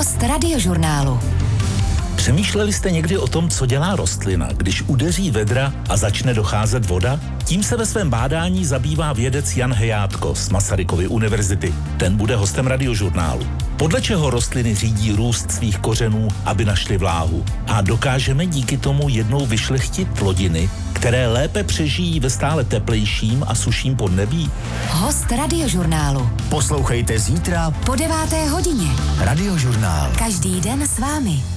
Host Radiožurnálu. Přemýšleli jste někdy o tom, co dělá rostlina, když udeří vedra a začne docházet voda? Tím se ve svém bádání zabývá vědec Jan Hejátko z Masarykovy univerzity. Ten bude hostem Radiožurnálu. Podle čeho rostliny řídí růst svých kořenů, aby našly vláhu? A dokážeme díky tomu jednou vyšlechtit plodiny, které lépe přežijí ve stále teplejším a suším podnebí? Host Radiožurnálu. Poslouchejte zítra Po 9. hodině. Radiožurnál. Každý den s vámi.